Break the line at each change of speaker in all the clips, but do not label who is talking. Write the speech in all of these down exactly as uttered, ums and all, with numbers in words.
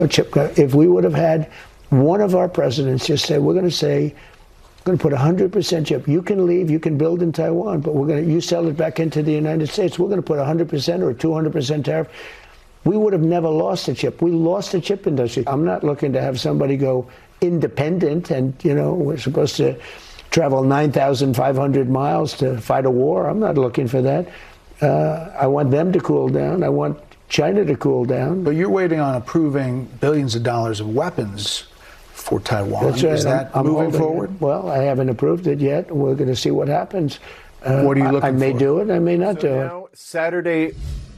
Chip, if we would have had one of our presidents just say, we're going to say, we're going to put one hundred percent chip. You can leave, you can build in Taiwan, but we're going to, you sell it back into the United States. We're going to put one hundred percent or two hundred percent tariff. We would have never lost a chip. We lost the chip industry. I'm not looking to have somebody go independent and, you know, we're supposed to travel nine thousand five hundred miles to fight a war. I'm not looking for that. Uh, I want them to cool down. I want China to cool down.
But you're waiting on approving billions of dollars of weapons for Taiwan.
That's right.
Is that
I'm, I'm
moving forward?
It. Well, I haven't approved it yet. We're going to see what happens. Uh,
what are you looking for?
I may
for?
do it. I may not
so
do
now,
it.
Saturday.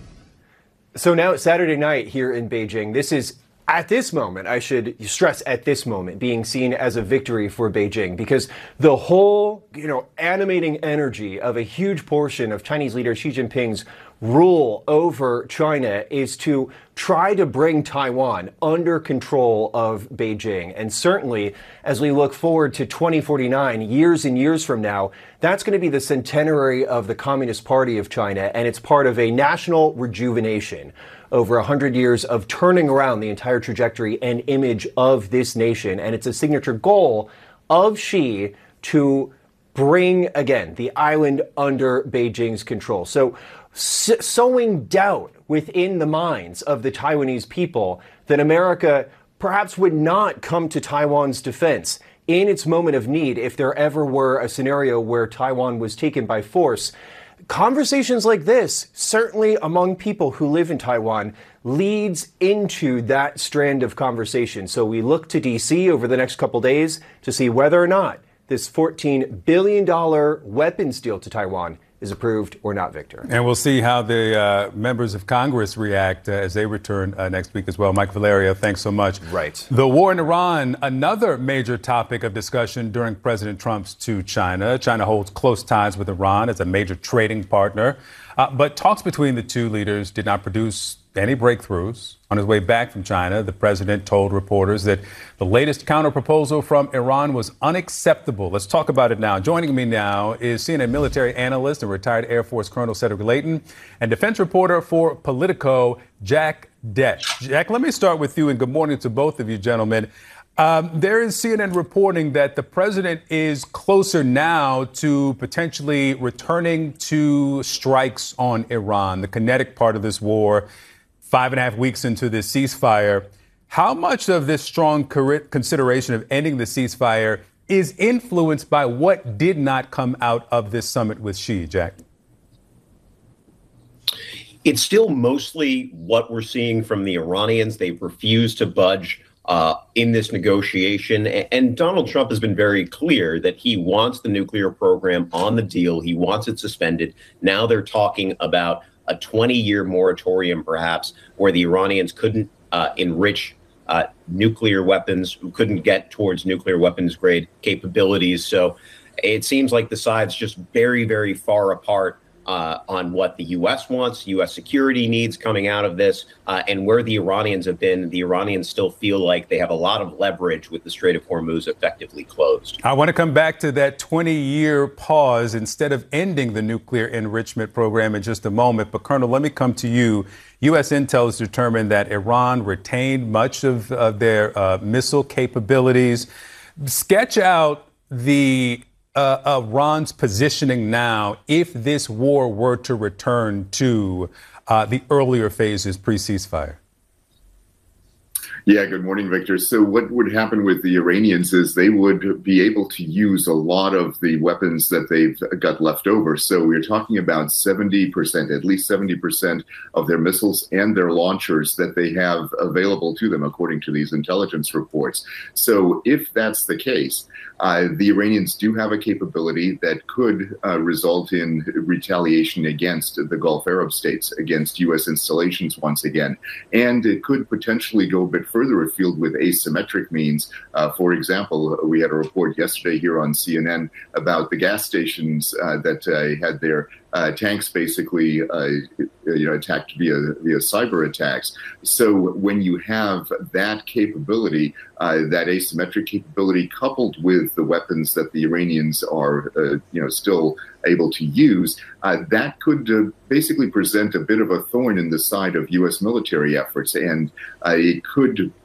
So now Saturday night here in Beijing, this is at this moment, I should stress at this moment, being seen as a victory for Beijing, because the whole, you know, animating energy of a huge portion of Chinese leader Xi Jinping's rule over China is to try to bring Taiwan under control of Beijing. And certainly, as we look forward to twenty forty-nine, years and years from now, that's going to be the centenary of the Communist Party of China, and it's part of a national rejuvenation over one hundred years of turning around the entire trajectory and image of this nation. And it's a signature goal of Xi to bring, again, the island under Beijing's control. So sowing doubt within the minds of the Taiwanese people that America perhaps would not come to Taiwan's defense in its moment of need if there ever were a scenario where Taiwan was taken by force. Conversations like this, certainly among people who live in Taiwan, leads into that strand of conversation. So we look to D C over the next couple days to see whether or not this fourteen billion dollars weapons deal to Taiwan is approved or not, Victor.
And we'll see how the uh, members of Congress react uh, as they return uh, next week as well. Mike Valerio, thanks so much.
Right.
The war in Iran, another major topic of discussion during President Trump's to China. China holds close ties with Iran as a major trading partner. Uh, but talks between the two leaders did not produce any breakthroughs. On his way back from China, the president told reporters that the latest counterproposal from Iran was unacceptable. Let's talk about it now. Joining me now is C N N military analyst and retired Air Force Colonel Cedric Leighton and defense reporter for Politico, Jack Dett. Jack, let me start with you, and good morning to both of you, gentlemen. Um, there is C N N reporting that the president is closer now to potentially returning to strikes on Iran, the kinetic part of this war, five and a half weeks into this ceasefire. How much of this strong consideration of ending the ceasefire is influenced by what did not come out of this summit with Xi, Jack?
It's still mostly what we're seeing from the Iranians. They refuse to budge uh, in this negotiation. And Donald Trump has been very clear that he wants the nuclear program on the deal. He wants it suspended. Now they're talking about a twenty-year moratorium, perhaps, where the Iranians couldn't uh, enrich uh, nuclear weapons, couldn't get towards nuclear weapons grade capabilities. So it seems like the sides just very, very far apart uh, on what the U S wants, U S security needs coming out of this, uh, and where the Iranians have been. The Iranians still feel like they have a lot of leverage with the Strait of Hormuz effectively closed.
I want to come back to that twenty-year pause instead of ending the nuclear enrichment program in just a moment. But, Colonel, let me come to you. U S intel has determined that Iran retained much of, of their uh, missile capabilities. Sketch out the Uh, Iran's positioning now if this war were to return to uh, the earlier phases pre-ceasefire.
Yeah, good morning, Victor. So what would happen with the Iranians is they would be able to use a lot of the weapons that they've got left over. So we're talking about seventy percent, at least seventy percent of their missiles and their launchers that they have available to them, according to these intelligence reports. So if that's the case, uh, the Iranians do have a capability that could uh, result in retaliation against the Gulf Arab states, against U S installations once again. And it could potentially go a bit further afield with asymmetric means. Uh, for example, we had a report yesterday here on C N N about the gas stations uh, that uh, had their uh, tanks basically uh, you know, attacked via via cyber attacks. So when you have that capability, uh, that asymmetric capability, coupled with the weapons that the Iranians are uh, you know still able to use, uh, that could uh, basically present a bit of a thorn in the side of U S military efforts, and uh, it could